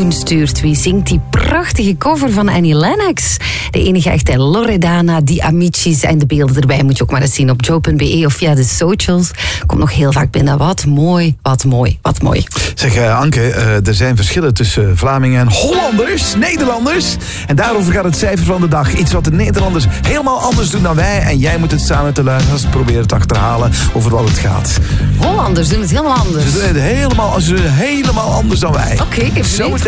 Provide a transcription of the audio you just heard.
Koen stuurt. Wie zingt die prachtige cover van Annie Lennox? De enige echte Loredana, die Amicis en de beelden erbij moet je ook maar eens zien op joe.be of via de socials. Komt nog heel vaak binnen. Wat mooi, wat mooi, wat mooi. Zeg Anke, er zijn verschillen tussen Vlamingen en Hollanders, Nederlanders. En daarover gaat het cijfer van de dag. Iets wat de Nederlanders helemaal anders doen dan wij. En jij moet het samen met de luisteraars proberen te achterhalen over wat het gaat. Hollanders doen het helemaal anders. Ze doen het helemaal anders dan wij. Oké, ik heb